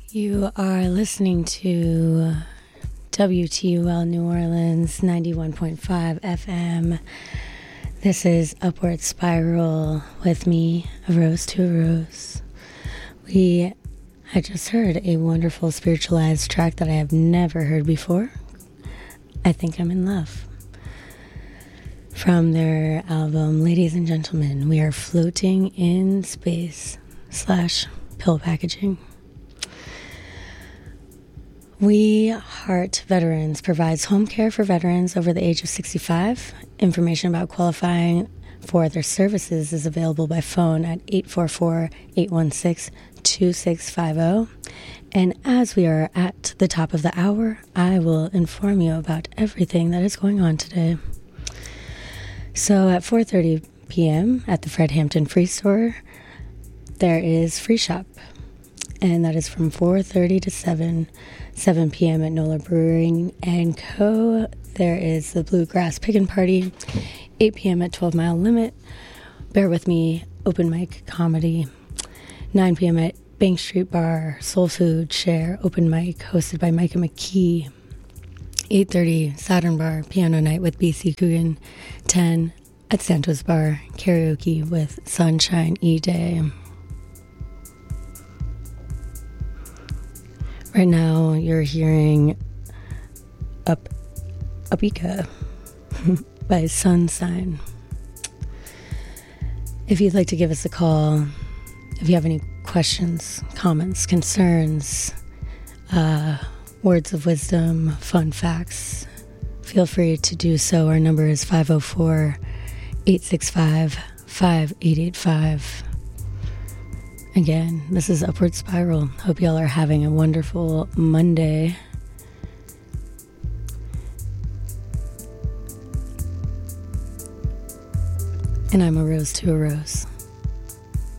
You are listening to WTUL New Orleans 91.5 FM. This is Upward Spiral with me, A Rose to a Rose. I just heard a wonderful spiritualized track that I have never heard before. I Think I'm in Love. From their album, Ladies and Gentlemen, we are floating in space / pill packaging. We Heart Veterans provides home care for veterans over the age of 65. Information about qualifying for their services is available by phone at 844-816-2650. And as we are at the top of the hour, I will inform you about everything that is going on today. So at 4:30 p.m. at the Fred Hampton Free Store, there is Free Shop. And that is from 4:30 to 7 p.m. at Nola Brewing and Co. There is the Bluegrass Pickin' Party, 8 p.m. at 12 Mile Limit. Bear with me, open mic comedy. 9 p.m. at Bank Street Bar, Soul Food Share, open mic, hosted by Micah McKee. 8:30, Saturn Bar, piano night with BC Coogan. 10 at Santos Bar, karaoke with Sunshine E-Day. Right now, you're hearing Upika by Sunsign. If you'd like to give us a call, if you have any questions, comments, concerns, words of wisdom, fun facts, feel free to do so. Our number is 504-865-5885. Again, this is Upward Spiral. Hope y'all are having a wonderful Monday. And I'm A Rose to a Rose.